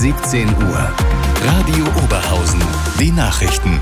17 Uhr. Radio Oberhausen. Die Nachrichten.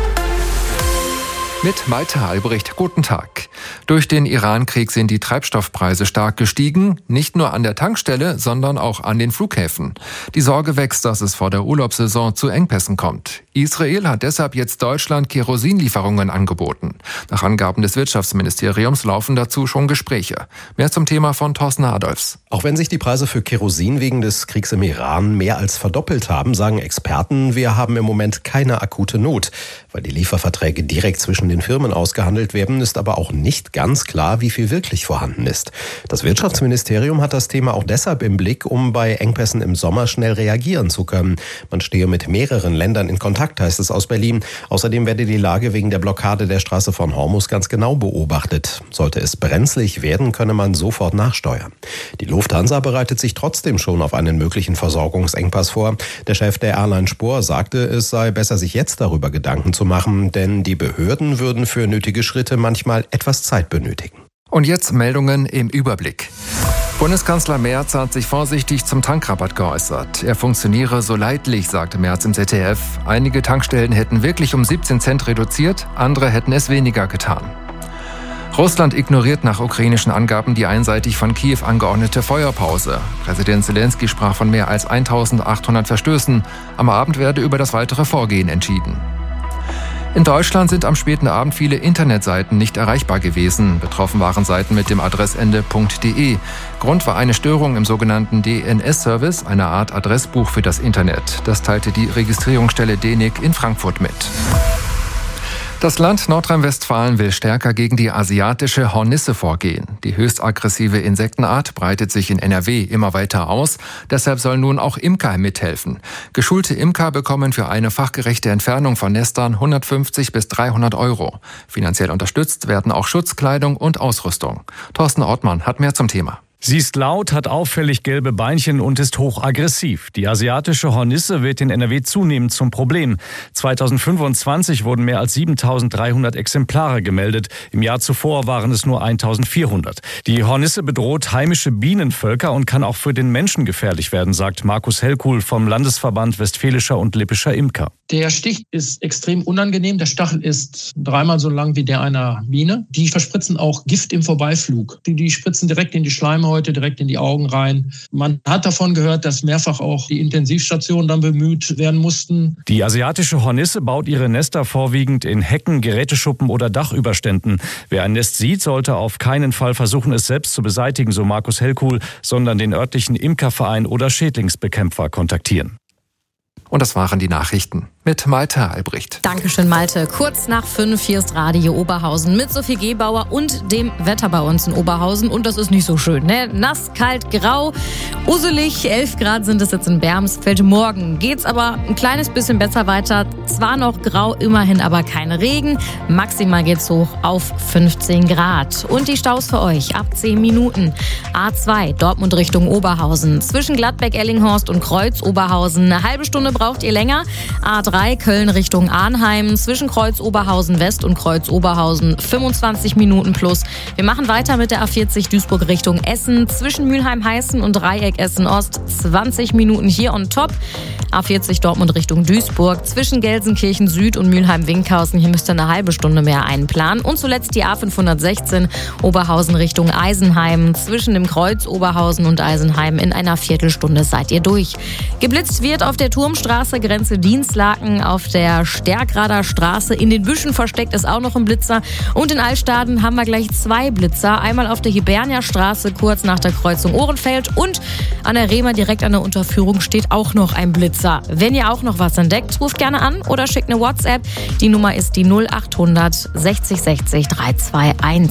Mit Malte Albrecht, guten Tag. Durch den Iran-Krieg sind die Treibstoffpreise stark gestiegen, nicht nur an der Tankstelle, sondern auch an den Flughäfen. Die Sorge wächst, dass es vor der Urlaubssaison zu Engpässen kommt. Israel hat deshalb jetzt Deutschland Kerosinlieferungen angeboten. Nach Angaben des Wirtschaftsministeriums laufen dazu schon Gespräche. Mehr zum Thema von Thorsten Adolfs. Auch wenn sich die Preise für Kerosin wegen des Kriegs im Iran mehr als verdoppelt haben, sagen Experten, wir haben im Moment keine akute Not. Weil die Lieferverträge direkt zwischen den Firmen ausgehandelt werden, ist aber auch nicht ganz klar, wie viel wirklich vorhanden ist. Das Wirtschaftsministerium hat das Thema auch deshalb im Blick, um bei Engpässen im Sommer schnell reagieren zu können. Man stehe mit mehreren Ländern in Kontakt, heißt es aus Berlin. Außerdem werde die Lage wegen der Blockade der Straße von Hormuz ganz genau beobachtet. Sollte es brenzlig werden, könne man sofort nachsteuern. Die Lufthansa bereitet sich trotzdem schon auf einen möglichen Versorgungsengpass vor. Der Chef der Airline Spohr sagte, es sei besser, sich jetzt darüber Gedanken zu machen, denn die Behörden würden für nötige Schritte manchmal etwas Zeit benötigen. Und jetzt Meldungen im Überblick. Bundeskanzler Merz hat sich vorsichtig zum Tankrabatt geäußert. Er funktioniere so leidlich, sagte Merz im ZDF. Einige Tankstellen hätten wirklich um 17 Cent reduziert, andere hätten es weniger getan. Russland ignoriert nach ukrainischen Angaben die einseitig von Kiew angeordnete Feuerpause. Präsident Zelensky sprach von mehr als 1800 Verstößen. Am Abend werde über das weitere Vorgehen entschieden. In Deutschland sind am späten Abend viele Internetseiten nicht erreichbar gewesen. Betroffen waren Seiten mit dem Adressende .de. Grund war eine Störung im sogenannten DNS-Service, einer Art Adressbuch für das Internet. Das teilte die Registrierungsstelle DENIC in Frankfurt mit. Das Land Nordrhein-Westfalen will stärker gegen die asiatische Hornisse vorgehen. Die höchst aggressive Insektenart breitet sich in NRW immer weiter aus. Deshalb sollen nun auch Imker mithelfen. Geschulte Imker bekommen für eine fachgerechte Entfernung von Nestern 150 bis 300 Euro. Finanziell unterstützt werden auch Schutzkleidung und Ausrüstung. Thorsten Ortmann hat mehr zum Thema. Sie ist laut, hat auffällig gelbe Beinchen und ist hochaggressiv. Die asiatische Hornisse wird in NRW zunehmend zum Problem. 2025 wurden mehr als 7.300 Exemplare gemeldet. Im Jahr zuvor waren es nur 1.400. Die Hornisse bedroht heimische Bienenvölker und kann auch für den Menschen gefährlich werden, sagt Markus Hellkuhl vom Landesverband Westfälischer und Lippischer Imker. Der Stich ist extrem unangenehm. Der Stachel ist 3-mal so lang wie der einer Biene. Die verspritzen auch Gift im Vorbeiflug. Die spritzen direkt in die Schleimhäute, direkt in die Augen rein. Man hat davon gehört, dass mehrfach auch die Intensivstationen dann bemüht werden mussten. Die asiatische Hornisse baut ihre Nester vorwiegend in Hecken, Geräteschuppen oder Dachüberständen. Wer ein Nest sieht, sollte auf keinen Fall versuchen, es selbst zu beseitigen, so Markus Hellkuhl, sondern den örtlichen Imkerverein oder Schädlingsbekämpfer kontaktieren. Und das waren die Nachrichten mit Malte Albrecht. Dankeschön, Malte. Kurz nach 5, hier ist Radio Oberhausen mit Sophie Gebauer und dem Wetter bei uns in Oberhausen. Und das ist nicht so schön, ne? Nass, kalt, grau, uselig. 11 Grad sind es jetzt in Bermsfeld. Morgen geht's aber ein kleines bisschen besser weiter. Zwar noch grau, immerhin aber kein Regen. Maximal geht's hoch auf 15 Grad. Und die Staus für euch ab 10 Minuten. A2 Dortmund Richtung Oberhausen. Zwischen Gladbeck, Ellinghorst und Kreuz Oberhausen. Eine halbe Stunde braucht ihr länger. A3 Köln Richtung Arnheim, zwischen Kreuz Oberhausen West und Kreuz Oberhausen 25 Minuten plus. Wir machen weiter mit der A40 Duisburg Richtung Essen, zwischen Mülheim-Heißen und Dreieck Essen-Ost 20 Minuten hier on top. A40 Dortmund Richtung Duisburg, zwischen Gelsenkirchen Süd und Mülheim-Winkhausen. Hier müsst ihr eine halbe Stunde mehr einplanen. Und zuletzt die A516 Oberhausen Richtung Eisenheim, zwischen dem Kreuz Oberhausen und Eisenheim in einer Viertelstunde seid ihr durch. Geblitzt wird auf der Turmstraße, Grenze Dienstlaken, auf der Stärkrader Straße. In den Büschen versteckt ist auch noch ein Blitzer. Und in Altstaden haben wir gleich 2 Blitzer. Einmal auf der Hibernia Straße, kurz nach der Kreuzung Ohrenfeld. Und an der Rema direkt an der Unterführung steht auch noch ein Blitzer. Wenn ihr auch noch was entdeckt, ruft gerne an oder schickt eine WhatsApp. Die Nummer ist die 0800 60 60 321.